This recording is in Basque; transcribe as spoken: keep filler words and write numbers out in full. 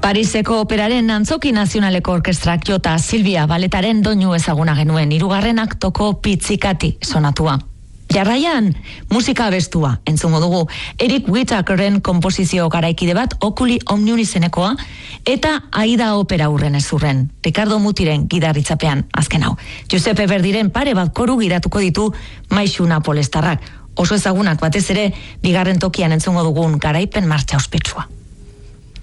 Pariseko operaren Antzoki Nazionaleko Orkestrak jota Silvia Baletaren doinu ezaguna genuen hirugarren aktoko pitzikati sonatua. Jarraian, musika abestua entzungo dugu Eric Whitackerren konposizio garaikide bat Okuli Omnium izenekoa eta Aida opera hurren ezurren. Ricardo Mutiren gidarritzapean azken hau. Giuseppe Verdiren pare bat koru gidatuko ditu Maixu Napolestarrak. Oso ezagunak batez ere bigarren tokian entzungo dugun garaipen martxa ospetsua.